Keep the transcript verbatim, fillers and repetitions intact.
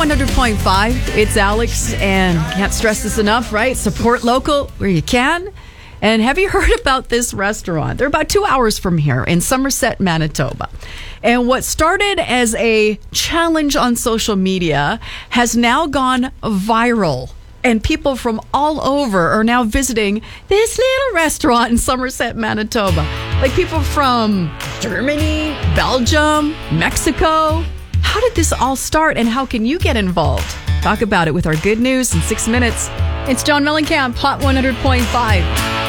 one hundred point five. It's Alex, and can't stress this enough, right? Support local where you can. And have you heard about this restaurant? They're about two hours from here in Somerset, Manitoba. And what started as a challenge on social media has now gone viral. And people from all over are now visiting this little restaurant in Somerset, Manitoba. Like people from Germany, Belgium, Mexico. How did this all start, and how can you get involved? Talk about it with our good news in six minutes. It's John Mellencamp, Hot one hundred point five.